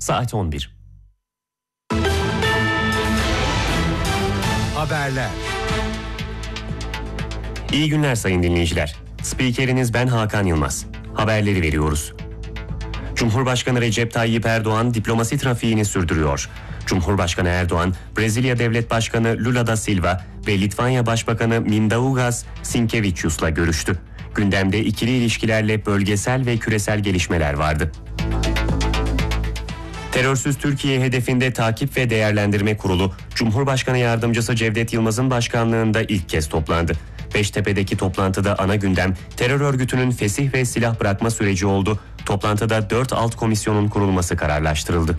saat 11. Haberler. İyi günler sayın dinleyiciler. Spikeriniz ben Hakan Yılmaz. Haberleri veriyoruz. Cumhurbaşkanı Recep Tayyip Erdoğan diplomasi trafiğini sürdürüyor. Cumhurbaşkanı Erdoğan, Brezilya Devlet Başkanı Lula da Silva ve Litvanya Başbakanı Mindaugas Sinkevičius'la görüştü. Gündemde ikili ilişkilerle bölgesel ve küresel gelişmeler vardı. Terörsüz Türkiye hedefinde Takip ve Değerlendirme Kurulu, Cumhurbaşkanı Yardımcısı Cevdet Yılmaz'ın başkanlığında ilk kez toplandı. Beştepe'deki toplantıda ana gündem terör örgütünün fesih ve silah bırakma süreci oldu. Toplantıda 4 alt komisyonun kurulması kararlaştırıldı.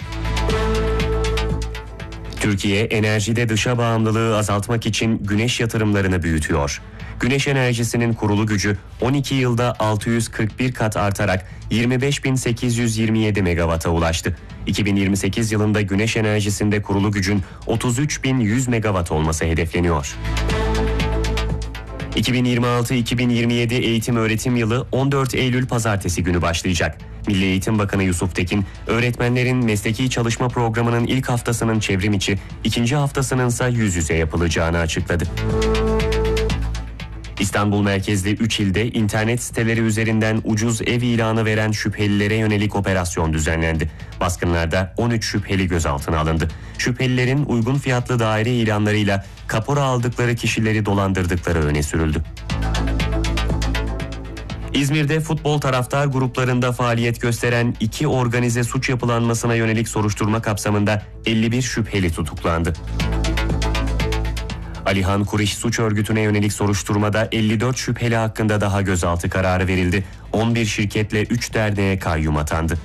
Türkiye, enerjide dışa bağımlılığı azaltmak için güneş yatırımlarını büyütüyor. Güneş enerjisinin kurulu gücü 12 yılda 641 kat artarak 25.827 megawata ulaştı. 2028 yılında güneş enerjisinde kurulu gücün 33.100 megawatt olması hedefleniyor. 2026-2027 eğitim öğretim yılı 14 Eylül Pazartesi günü başlayacak. Milli Eğitim Bakanı Yusuf Tekin, öğretmenlerin mesleki çalışma programının ilk haftasının çevrim içi, ikinci haftasının ise yüz yüze yapılacağını açıkladı. İstanbul merkezli 3 ilde internet siteleri üzerinden ucuz ev ilanı veren şüphelilere yönelik operasyon düzenlendi. Baskınlarda 13 şüpheli gözaltına alındı. Şüphelilerin uygun fiyatlı daire ilanlarıyla kapora aldıkları kişileri dolandırdıkları öne sürüldü. İzmir'de futbol taraftar gruplarında faaliyet gösteren 2 organize suç yapılanmasına yönelik soruşturma kapsamında 51 şüpheli tutuklandı. Alihan Kuriş suç örgütüne yönelik soruşturmada 54 şüpheli hakkında daha gözaltı kararı verildi. 11 şirketle 3 derneğe kayyum atandı.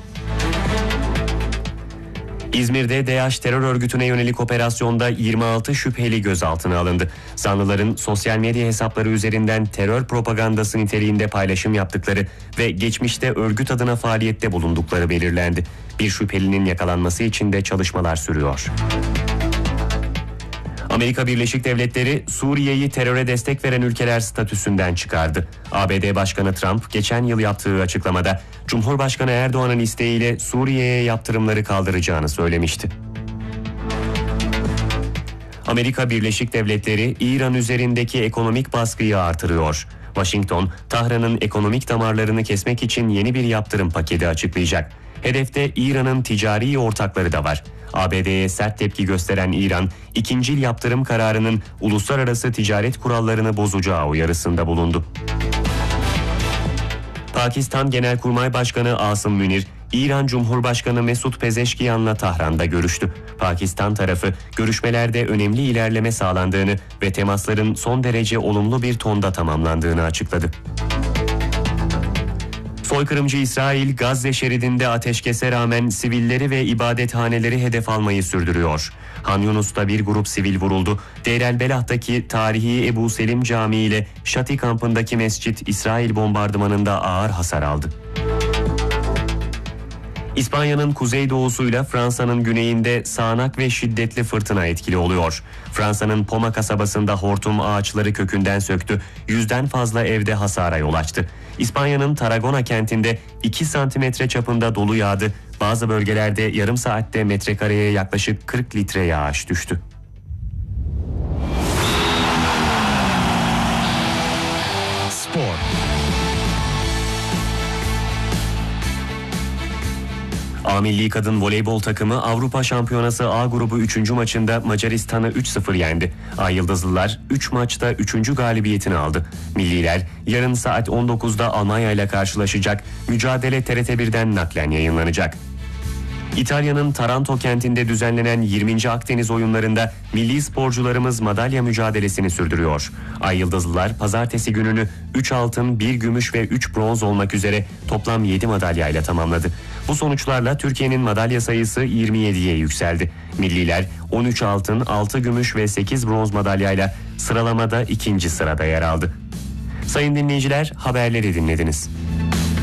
İzmir'de DAEŞ terör örgütüne yönelik operasyonda 26 şüpheli gözaltına alındı. Zanlıların sosyal medya hesapları üzerinden terör propagandası niteliğinde paylaşım yaptıkları ve geçmişte örgüt adına faaliyette bulundukları belirlendi. Bir şüphelinin yakalanması için de çalışmalar sürüyor. Amerika Birleşik Devletleri Suriye'yi teröre destek veren ülkeler statüsünden çıkardı. ABD Başkanı Trump geçen yıl yaptığı açıklamada Cumhurbaşkanı Erdoğan'ın isteğiyle Suriye'ye yaptırımları kaldıracağını söylemişti. Amerika Birleşik Devletleri İran üzerindeki ekonomik baskıyı artırıyor. Washington, Tahran'ın ekonomik damarlarını kesmek için yeni bir yaptırım paketi açıklayacak. Hedefte İran'ın ticari ortakları da var. ABD'ye sert tepki gösteren İran, ikincil yaptırım kararının uluslararası ticaret kurallarını bozacağı uyarısında bulundu. Pakistan Genelkurmay Başkanı Asım Münir, İran Cumhurbaşkanı Mesut Pezeşkiyan'la Tahran'da görüştü. Pakistan tarafı görüşmelerde önemli ilerleme sağlandığını ve temasların son derece olumlu bir tonda tamamlandığını açıkladı. Soykırımcı İsrail, Gazze şeridinde ateşkese rağmen sivilleri ve ibadethaneleri hedef almayı sürdürüyor. Han Yunus'ta bir grup sivil vuruldu. Deir el-Belah'taki tarihi Ebu Selim Camii ile Şati kampındaki mescit İsrail bombardımanında ağır hasar aldı. İspanya'nın kuzeydoğusuyla Fransa'nın güneyinde sağanak ve şiddetli fırtına etkili oluyor. Fransa'nın Poma kasabasında hortum ağaçları kökünden söktü. 100'den fazla evde hasara yol açtı. İspanya'nın Tarragona kentinde 2 santimetre çapında dolu yağdı. Bazı bölgelerde yarım saatte metrekareye yaklaşık 40 litre yağış düştü. Spor. A Milli Kadın Voleybol takımı Avrupa Şampiyonası A grubu 3. maçında Macaristan'ı 3-0 yendi. Ay Yıldızlılar 3 maçta 3. galibiyetini aldı. Milliler yarın saat 19'da Almanya ile karşılaşacak. Mücadele TRT1'den naklen yayınlanacak. İtalya'nın Taranto kentinde düzenlenen 20. Akdeniz oyunlarında milli sporcularımız madalya mücadelesini sürdürüyor. Ay Yıldızlılar pazartesi gününü 3 altın, 1 gümüş ve 3 bronz olmak üzere toplam 7 madalyayla tamamladı. Bu sonuçlarla Türkiye'nin madalya sayısı 27'ye yükseldi. Milliler 13 altın, 6 gümüş ve 8 bronz madalyayla sıralamada 2. sırada yer aldı. Sayın dinleyiciler, haberleri dinlediniz.